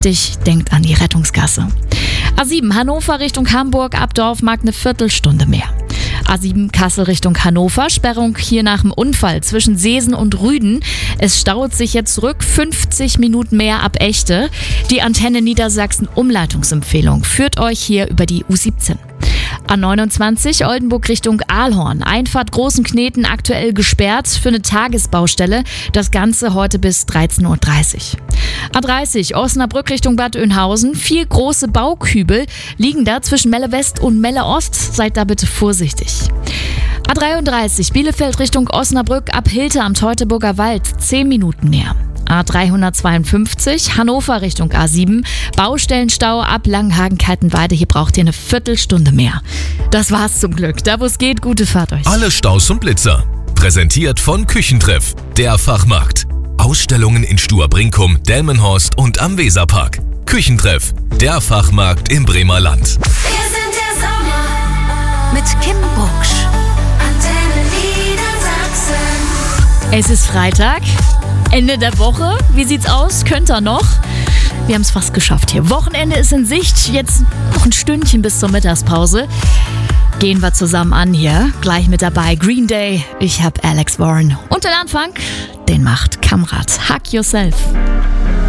denkt an die Rettungsgasse. A7 Hannover Richtung Hamburg ab Dorfmarkt eine Viertelstunde mehr. A7 Kassel Richtung Hannover, Sperrung hier nach dem Unfall zwischen Seesen und Rüden. Es staut sich jetzt zurück, 50 Minuten mehr ab Echte. Die Antenne Niedersachsen Umleitungsempfehlung führt euch hier über die U17. A29 Oldenburg Richtung Aalhorn. Einfahrt Großen Kneten aktuell gesperrt für eine Tagesbaustelle. Das Ganze heute bis 13:30 Uhr. A30 Osnabrück Richtung Bad Oeynhausen. 4 große Baukübel liegen da zwischen Melle West und Melle Ost. Seid da bitte vorsichtig. A33 Bielefeld Richtung Osnabrück ab Hilter am Teutoburger Wald. 10 Minuten mehr. A352 Hannover Richtung A7. Baustellenstau ab Langenhagen-Kaltenweide. Hier braucht ihr eine Viertelstunde mehr. Das war's zum Glück. Da wo es geht, gute Fahrt euch. Alle Staus und Blitzer. Präsentiert von Küchentreff, der Fachmarkt. Ausstellungen in Stuhr-Brinkum, Delmenhorst und am Weserpark. Küchentreff, der Fachmarkt im Bremer Land. Wir sind der Sommer mit Kim Bucksch. Antenne Niedersachsen. Es ist Freitag, Ende der Woche. Wie sieht's aus? Könnt ihr noch? Wir haben es fast geschafft hier. Wochenende ist in Sicht. Jetzt noch ein Stündchen bis zur Mittagspause. Gehen wir zusammen an hier. Gleich mit dabei Green Day. Ich hab Alex Warren. Und den Anfang, den macht Kamrat. Hug Yourself.